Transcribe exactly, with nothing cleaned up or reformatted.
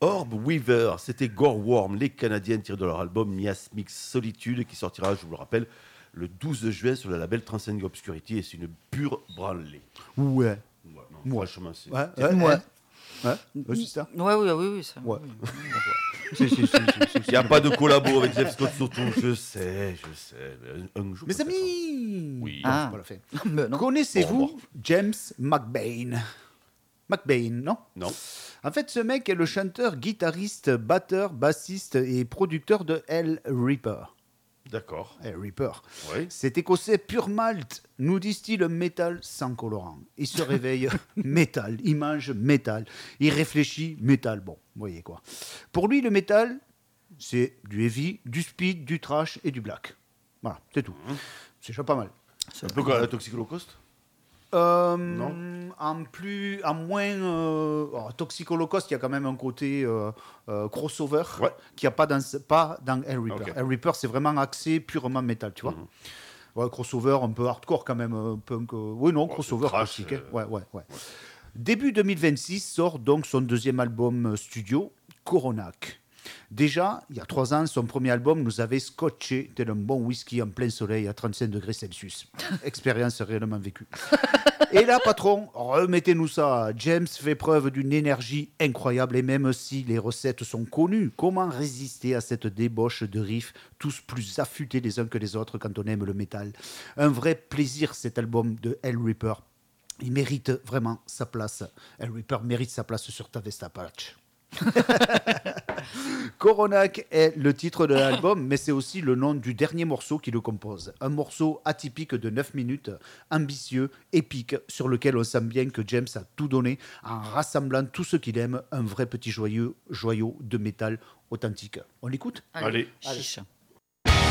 Orb Weaver, c'était Gore Worm, les Canadiens tirés de leur album Miasmic Solitude, qui sortira, je vous le rappelle, le douze juin sur le label Transcending Obscurity, et c'est une pure branlée. Ouais. Ouais, non, Ouais. franchement, c'est... Ouais, c'est- ouais, Ouais. ouais. Ouais, c'est ça. Ouais, oui, oui, oui. Ça, Ouais. oui. Si, si, si, si, si, Il n'y a pas de collabo avec Jeff Scott surtout, je sais, je sais. Un, un jour, Mes peut-être. amis. Oui. Ah. Voilà, fait. Mais non. Connaissez-vous Bon, James McBain? McBain, non? Non. En fait, ce mec est le chanteur, guitariste, batteur, bassiste et producteur de Hell Reaper. D'accord. Hell Reaper. Oui. Cet écossais pur malt, nous disent-ils, métal sans colorant. Il se réveille métal, il mange métal, il réfléchit métal. Bon, vous voyez quoi. Pour lui, le métal, c'est du heavy, du speed, du trash et du black. Voilà, c'est tout. C'est déjà pas mal. Un peu comme la Toxic Holocaust. Euh, Non. En plus, en moins, euh, oh, Toxic Holocaust, il y a quand même un côté euh, euh, crossover Ouais. qu'il n'y a pas dans, pas dans Hell Reaper. Ok. Hell Reaper, c'est vraiment axé purement métal, tu vois. Mhm. Ouais, crossover, un peu hardcore quand même, un punk. euh, Oui, non, Ouais, crossover c'est trash, classique. hein. euh, Ouais, ouais, ouais. Début deux mille vingt-six sort donc son deuxième album studio, Coronac. Déjà, il y a trois ans, son premier album nous avait scotché tel un bon whisky en plein soleil à trente-cinq degrés Celsius. Expérience réellement vécue. Et là, patron, remettez-nous ça. James fait preuve d'une énergie incroyable et même si les recettes sont connues, comment résister à cette débauche de riffs, tous plus affûtés les uns que les autres quand on aime le métal? Un vrai plaisir cet album de Hell Reaper. Il mérite vraiment sa place. Hell Reaper mérite sa place sur ta Vesta Patch. Coronac est le titre de l'album, mais c'est aussi le nom du dernier morceau qui le compose. Un morceau atypique de neuf minutes, ambitieux, épique, sur lequel on sent bien que James a tout donné en rassemblant tout ce qu'il aime, un vrai petit joyeux, joyau de métal authentique. On l'écoute ? Allez. Chiche.